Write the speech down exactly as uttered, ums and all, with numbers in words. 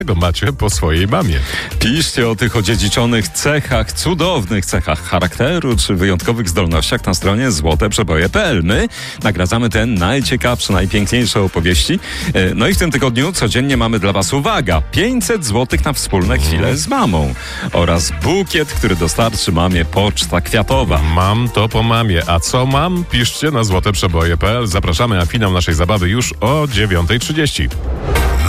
macie po swojej mamie. Piszcie o tych odziedziczonych cechach, cudownych cechach charakteru czy wyjątkowych zdolnościach na stronie złote przeboje kropka p l. My nagradzamy te najciekawsze, najpiękniejsze opowieści. No i w tym tygodniu codziennie mamy dla was, uwaga, pięćset złotych na wspólne chwile z mamą oraz bukiet, który dostarczy mamie Poczta Kwiatowa. Mam to po mamie. A co mam? Piszcie na złote przeboje kropka p l. Zapraszamy, a finał naszej zabawy już o dziewiąta trzydzieści.